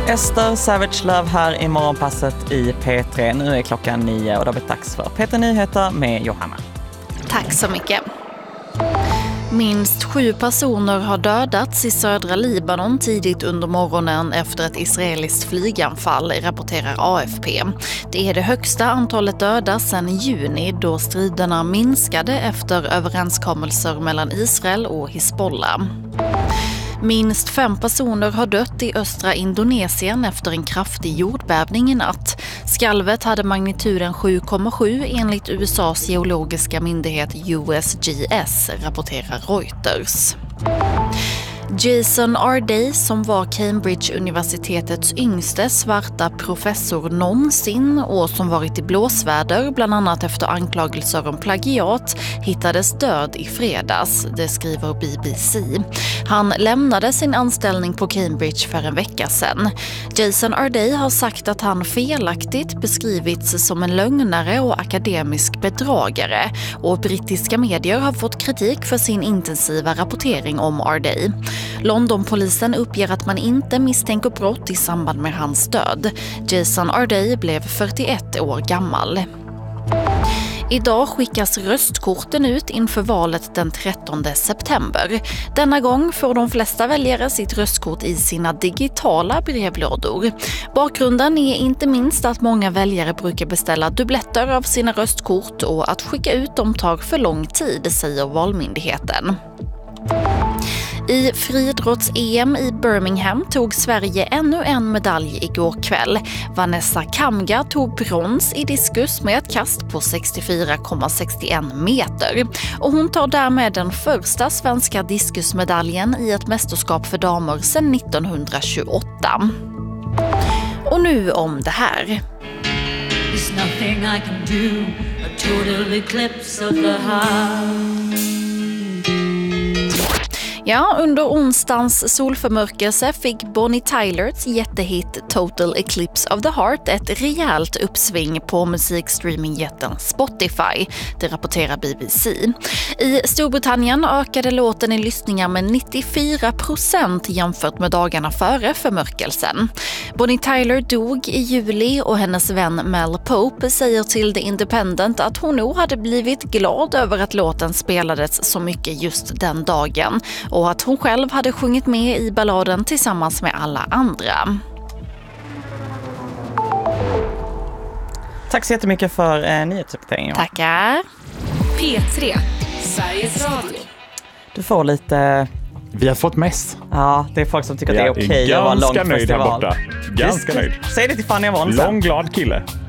Ester Savage Love här i morgonpasset i P3. Nu är klockan 9 och det har blivit dags för P3 Nyheter med Johanna. Tack så mycket. Minst 7 personer har dödats i södra Libanon tidigt under morgonen efter ett israeliskt flyganfall, rapporterar AFP. Det är det högsta antalet döda sedan i juni då striderna minskade efter överenskommelser mellan Israel och Hizbollah. Minst 5 personer har dött i östra Indonesien efter en kraftig jordbävning i natt. Skalvet hade magnituden 7,7 enligt USAs geologiska myndighet USGS, rapporterar Reuters. Jason Arday, som var Cambridge-universitetets yngste svarta professor någonsin och som varit i blåsväder bland annat efter anklagelser om plagiat, hittades död i fredags, det skriver BBC. Han lämnade sin anställning på Cambridge för en vecka sedan. Jason Arday har sagt att han felaktigt beskrivits som en lögnare och akademisk bedragare, och brittiska medier har fått kritik för sin intensiva rapportering om Arday. Londonpolisen uppger att man inte misstänker brott i samband med hans död. Jason Arday blev 41 år gammal. Idag skickas röstkorten ut inför valet den 13 september. Denna gång får de flesta väljare sitt röstkort i sina digitala brevlådor. Bakgrunden är inte minst att många väljare brukar beställa dubbletter av sina röstkort och att skicka ut dem tar för lång tid, säger Valmyndigheten. I friidrotts-EM i Birmingham tog Sverige ännu en medalj igår kväll. Vanessa Kamga tog brons i diskus med ett kast på 64,61 meter. Och hon tar därmed den första svenska diskusmedaljen i ett mästerskap för damer sedan 1928. Och nu om det här. There's nothing I can do, a total eclipse of the heart. Ja, under onsdagens solförmörkelse fick Bonnie Tylers jättehit Total Eclipse of the Heart ett rejält uppsving på musikstreamingjätten Spotify, det rapporterar BBC. I Storbritannien ökade låten i lyssningar med 94% jämfört med dagarna före förmörkelsen. Bonnie Tyler dog i juli och hennes vän Mel Pope säger till The Independent att hon nog hade blivit glad över att låten spelades så mycket just den dagen och att hon själv hade sjungit med i balladen tillsammans med alla andra. Tack så jättemycket för nyhetsuppdateringen. Tackar. P3, Sveriges Radio. Du får lite... Vi har fått mest. Ja, det är folk som tycker att det är okej att vara lång festival. Ganska nöjd här borta. Ganska nöjd. Säg det till Fanny Avon sen. Lång, glad kille.